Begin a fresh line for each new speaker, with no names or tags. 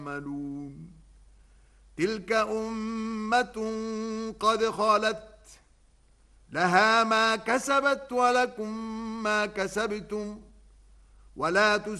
تعملون تلك أمة قد خلت لها ما كسبت ولكم ما كسبتم ولا